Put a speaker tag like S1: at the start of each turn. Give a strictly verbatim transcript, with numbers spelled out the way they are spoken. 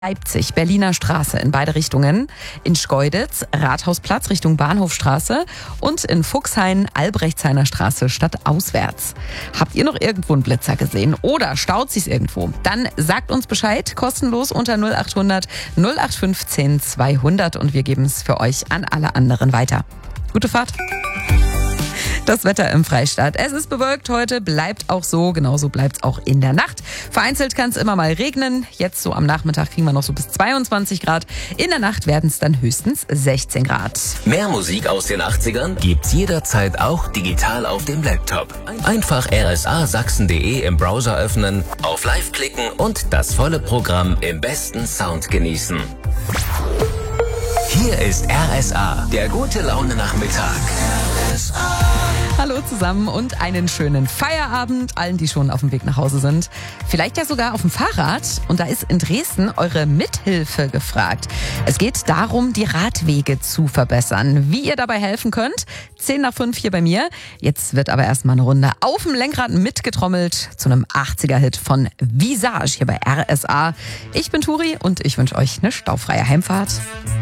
S1: Leipzig, Berliner Straße in beide Richtungen, in Schkeuditz, Rathausplatz Richtung Bahnhofstraße und in Fuchshain, Albrechtshainer Straße stadtauswärts. Habt ihr noch irgendwo einen Blitzer gesehen oder staut sich's irgendwo? Dann sagt uns Bescheid, kostenlos unter null acht hundert null acht fünfzehn zweihundert und wir geben es für euch an alle anderen weiter. Gute Fahrt! Das Wetter im Freistaat. Es ist bewölkt heute, bleibt auch so. Genauso bleibt es auch in der Nacht. Vereinzelt kann es immer mal regnen. Jetzt so am Nachmittag kriegen wir noch so bis zweiundzwanzig Grad. In der Nacht werden es dann höchstens sechzehn Grad.
S2: Mehr Musik aus den achtzigern gibt's jederzeit auch digital auf dem Laptop. Einfach r s a sachsen punkt d e im Browser öffnen, auf Live klicken und das volle Programm im besten Sound genießen. Hier ist R S A, der gute Laune Nachmittag. R S A.
S1: Hallo zusammen und einen schönen Feierabend allen, die schon auf dem Weg nach Hause sind. Vielleicht ja sogar auf dem Fahrrad. Und da ist in Dresden eure Mithilfe gefragt. Es geht darum, die Radwege zu verbessern. Wie ihr dabei helfen könnt, zehn nach fünf hier bei mir. Jetzt wird aber erstmal eine Runde auf dem Lenkrad mitgetrommelt zu einem achtziger-Hit von Visage hier bei R S A. Ich bin Turi und ich wünsche euch eine staufreie Heimfahrt.